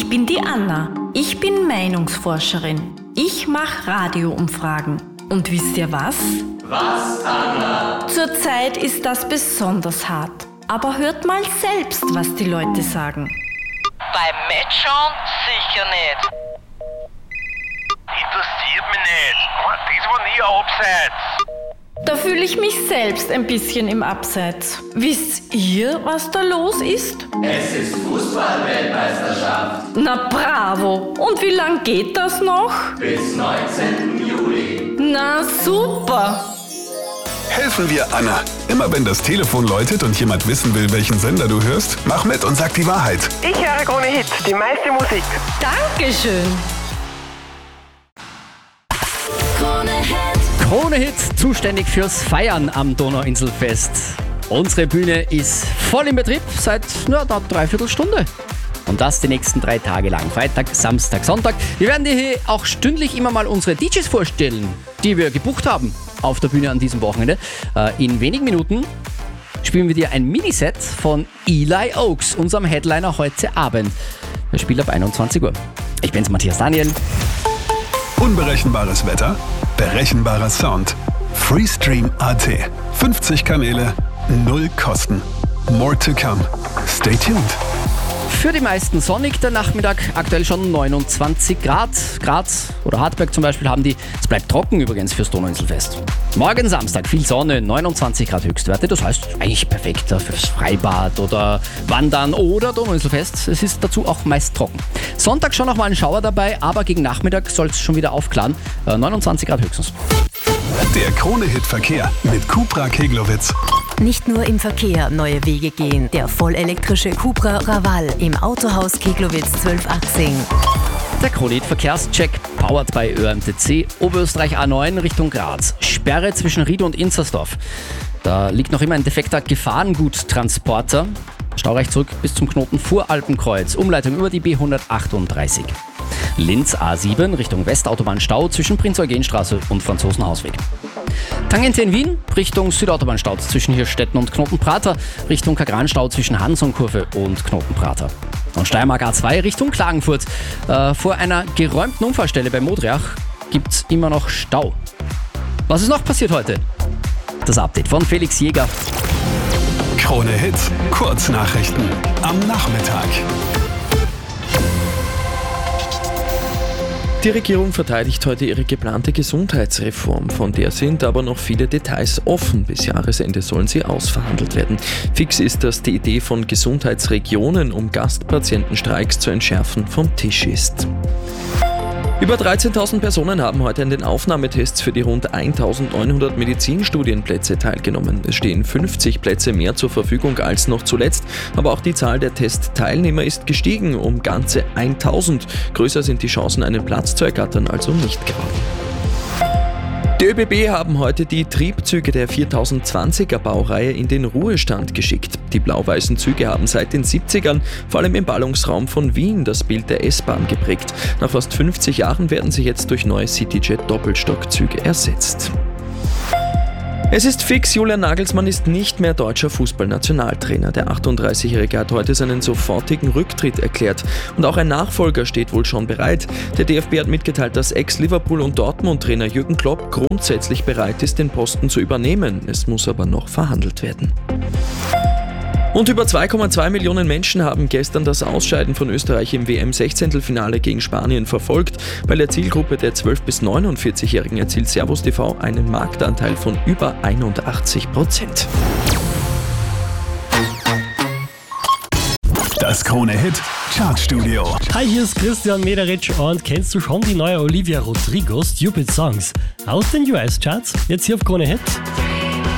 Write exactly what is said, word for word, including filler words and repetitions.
Ich bin die Anna. Ich bin Meinungsforscherin. Ich mache Radioumfragen. Und wisst ihr was? Was, Anna? Zurzeit ist das besonders hart. Aber hört mal selbst, was die Leute sagen. Beim Matchschauen sicher nicht. Interessiert mich nicht. Das war nie ein Abseits. Da fühle ich mich selbst ein bisschen im Abseits. Wisst ihr, was da los ist? Es ist Fußball-Weltmeisterschaft. Na bravo! Und wie lang geht das noch? Bis neunzehnten Juli. Na super! Helfen wir Anna. Immer wenn das Telefon läutet und jemand wissen will, welchen Sender du hörst, mach mit und sag die Wahrheit. Ich höre Krone Hit, die meiste Musik. Dankeschön! Krone Hit, zuständig fürs Feiern am Donauinselfest. Unsere Bühne ist voll in Betrieb seit na, einer Dreiviertelstunde. Und das die nächsten drei Tage lang. Freitag, Samstag, Sonntag. Wir werden dir hier auch stündlich immer mal unsere D Js vorstellen, die wir gebucht haben auf der Bühne an diesem Wochenende. In wenigen Minuten spielen wir dir ein Miniset von Eli Oaks, unserem Headliner heute Abend. Er spielt ab einundzwanzig Uhr. Ich bin's, Matthias Daniel. Unberechenbares Wetter, berechenbarer Sound. Freestream Punkt a t. fünfzig Kanäle, null Kosten. More to come. Stay tuned. Für die meisten sonnig der Nachmittag, aktuell schon neunundzwanzig Grad. Graz oder Hartberg zum Beispiel haben die. Es bleibt trocken übrigens fürs Donauinselfest. Morgen Samstag viel Sonne, neunundzwanzig Grad Höchstwerte. Das heißt eigentlich perfekt fürs Freibad oder Wandern oder Donauinselfest. Es ist dazu auch meist trocken. Sonntag schon noch mal ein Schauer dabei, aber gegen Nachmittag soll es schon wieder aufklaren. neunundzwanzig Grad höchstens. Der Krone-Hit-Verkehr mit Cupra Keglowitz. Nicht nur im Verkehr neue Wege gehen. Der vollelektrische Cupra Raval im Autohaus Keglowitz zwölf achtzehn. Der Krone-Hit-Verkehrscheck, powered by Ö M T C, Oberösterreich A neun Richtung Graz. Sperre zwischen Ried und Inzersdorf. Da liegt noch immer ein defekter Gefahrenguttransporter. Staureich zurück bis zum Knoten Voralpenkreuz. Umleitung über die B hundertachtunddreißig. Linz A sieben Richtung Westautobahnstau zwischen Prinz-Eugen-Straße und Franzosenhausweg. Tangente in Wien Richtung Südautobahnstau zwischen Hirstetten und Knotenprater, Richtung Kagranstau zwischen Hansonkurve und Knotenprater. Und Steiermark A zwei Richtung Klagenfurt. Äh, vor einer geräumten Unfallstelle bei Modriach gibt es immer noch Stau. Was ist noch passiert heute? Das Update von Felix Jäger. Krone Hit, Kurznachrichten am Nachmittag. Die Regierung verteidigt heute ihre geplante Gesundheitsreform, von der sind aber noch viele Details offen. Bis Jahresende sollen sie ausverhandelt werden. Fix ist, dass die Idee von Gesundheitsregionen, um Gastpatientenstreiks zu entschärfen, vom Tisch ist. Über dreizehntausend Personen haben heute an den Aufnahmetests für die rund eintausendneunhundert Medizinstudienplätze teilgenommen. Es stehen fünfzig Plätze mehr zur Verfügung als noch zuletzt, aber auch die Zahl der Testteilnehmer ist gestiegen um ganze tausend. Größer sind die Chancen, einen Platz zu ergattern, also nicht geworden. Die ÖBB haben heute die Triebzüge der viertausendzwanziger Baureihe in den Ruhestand geschickt. Die blau-weißen Züge haben seit den siebzigern vor allem im Ballungsraum von Wien das Bild der S-Bahn geprägt. Nach fast fünfzig Jahren werden sie jetzt durch neue Cityjet-Doppelstockzüge ersetzt. Es ist fix, Julian Nagelsmann ist nicht mehr deutscher Fußballnationaltrainer. Der achtunddreißigjährige hat heute seinen sofortigen Rücktritt erklärt. Und auch ein Nachfolger steht wohl schon bereit. Der D F B hat mitgeteilt, dass Ex-Liverpool- und Dortmund-Trainer Jürgen Klopp grundsätzlich bereit ist, den Posten zu übernehmen. Es muss aber noch verhandelt werden. Und über zwei Komma zwei Millionen Menschen haben gestern das Ausscheiden von Österreich im W M-Sechzehntelfinale gegen Spanien verfolgt. Bei der Zielgruppe der zwölf- bis neunundvierzigjährigen erzielt Servus T V einen Marktanteil von über einundachtzig Prozent. Das Krone-Hit Chartstudio. Hi, hier ist Christian Mederitsch und kennst du schon die neue Olivia Rodrigo Stupid Songs aus den U S-Charts? Jetzt hier auf Krone Hit.